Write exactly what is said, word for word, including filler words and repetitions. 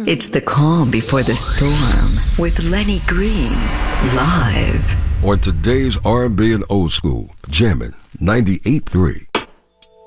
It's the calm before the storm with Lenny Green, live. On today's R and B and Old School, jamming ninety-eight point three.